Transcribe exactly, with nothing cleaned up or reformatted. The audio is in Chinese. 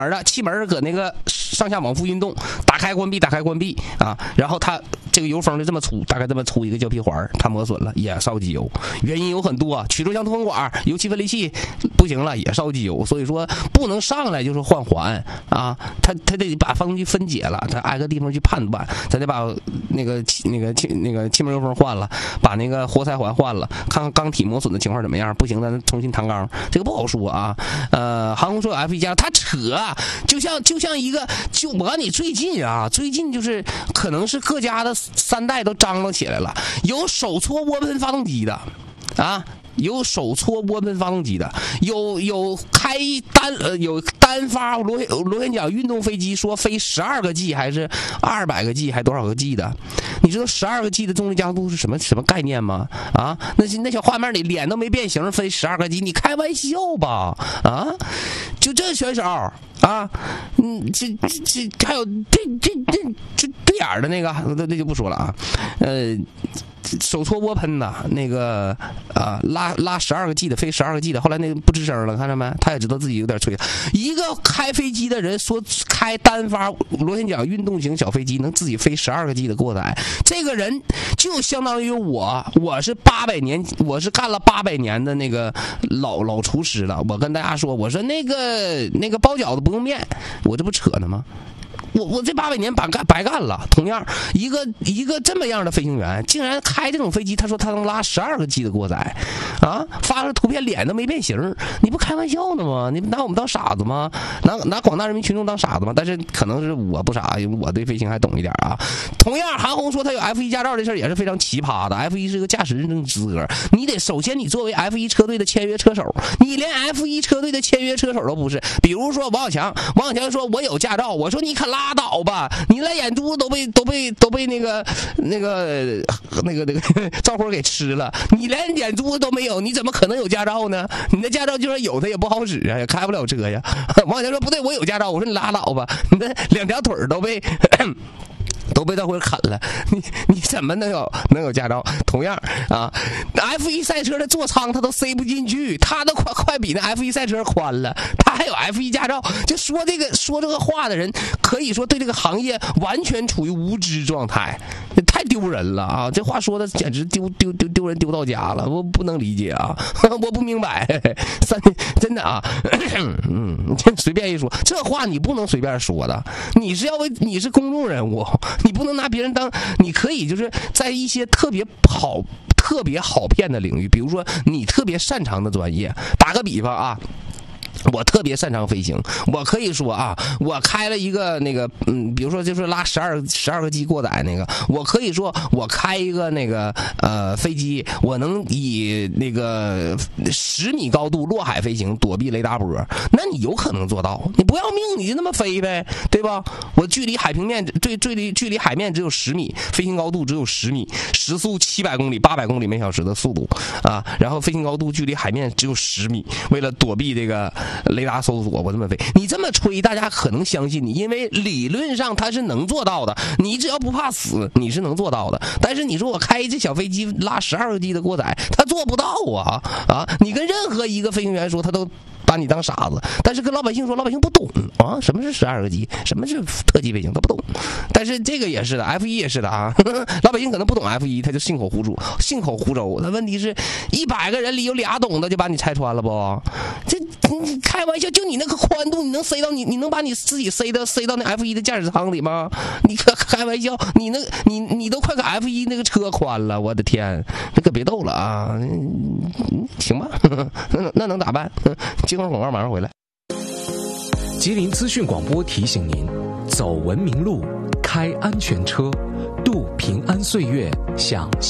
的气门搁那个上下往复运动，打开关闭打开关闭啊，然后它这个油封就这么粗，大概这么粗一个胶皮环，它磨损了也烧机油，原因有很多，曲轴箱通风管、油气分离器不行了也烧机油，所以说不能上来就是换环啊，它它得把发动机分解了，它挨个地方去判断，咱得把那个那个气那个气门油封换了，把那个活塞环换了，看看钢体磨损的情况怎么样，不行咱重新弹钢，这个不好说啊。呃，航空说有 F 一 驾照，他扯，就像就像一个，就我告诉你最近啊，最近就是可能是各家的三代都张罗起来了，有手搓涡喷发动机的啊。有手搓涡喷发动机的，有有开单呃有单发螺螺旋桨运动飞机，说飞十二个 G 还是二百个 G 还多少个 G 的？你知道十二个 G 的重力加速度是什么什么概念吗？啊，那那小画面里脸都没变形，飞十二个 G， 你开玩笑吧？啊，就这选手啊，嗯，这这这还有这这这这对眼的那个，那那就不说了啊，呃。手搓涡喷的那个啊，拉拉十二个 G 的，飞十二个 G 的，后来那个不吱声了，看着没？他也知道自己有点吹。一个开飞机的人说开单发螺旋桨运动型小飞机能自己飞十二个 G 的过载，这个人就相当于我，我是八百年，我是干了八百年的那个老老厨师了。我跟大家说，我说那个那个包饺子不用面，我这不扯呢吗？我我这八百年白干白干了。同样，一个一个这么样的飞行员，竟然开这种飞机，他说他能拉十二个 G 的过载，啊，发了图片脸都没变形，你不开玩笑呢吗？你拿我们当傻子吗？拿拿广大人民群众当傻子吗？但是可能是我不傻，因为我对飞行还懂一点啊。同样，韩红说他有 F 一 驾照这事儿也是非常奇葩的。F 一 是个驾驶认证资格，你得首先你作为 F 一 车队的签约车手，你连 F 一 车队的签约车手都不是。比如说王小强，王小强说我有驾照，我说你可拉。拉倒吧！你那眼珠都被都被都被那个那个那个那个赵辉给吃了，你连眼珠都没有，你怎么可能有驾照呢？你的驾照就算有，它也不好使啊，也开不了车呀。王小强说不对，我有驾照。我说你拉倒吧，你的两条腿都被。都被大伙砍了，你你怎么能有能有驾照？同样啊 ，F 一 赛车的座舱它都塞不进去，它都快快比那 F 一 赛车宽了，它还有 F 一 驾照。就说这个说这个话的人，可以说对这个行业完全处于无知状态，太丢人了啊！这话说的简直丢丢丢丢人丢到家了，我不能理解啊，我不明白，三真的啊，嗯，随便一说这话你不能随便说的，你是要为你是公众人物。你不能拿别人当，你可以就是在一些特别好、特别好骗的领域，比如说你特别擅长的专业，打个比方啊。我特别擅长飞行，我可以说啊，我开了一个那个，嗯，比如说就是拉十二十二个 G 过载那个，我可以说我开一个那个呃飞机，我能以那个十米高度落海飞行，躲避雷达波，那你有可能做到，你不要命你就那么飞呗，对吧？我距离海平面最最离距离海面只有十米，飞行高度只有十米，时速七百公里、八百公里每小时的速度啊，然后飞行高度距离海面只有十米，为了躲避这个。雷达搜索，我这么飞，你这么吹，大家可能相信你，因为理论上它是能做到的。你只要不怕死，你是能做到的。但是你说我开一只小飞机拉十二个 G 的过载，他做不到啊啊！你跟任何一个飞行员说，他都把你当傻子。但是跟老百姓说，老百姓不懂啊，什么是十二个 G， 什么是特技飞行，他不懂。但是这个也是的 ，F 一 也是的啊，呵呵老百姓可能不懂 F 一，他就信口胡诌，信口胡诌。那问题是，一百个人里有俩懂的，就把你拆穿了不？这你开玩笑，就你那个宽度，你能塞到你，你能把你自己塞到塞到那 F 一 的驾驶舱里吗？你可开玩笑，你那，你你都快给 F 一 那个车宽了，我的天，这可别逗了啊！行吧，那那能咋办？接会儿广告，马上回来。 吉林资讯广播提醒您：走文明路，开安全车，度平安岁月，享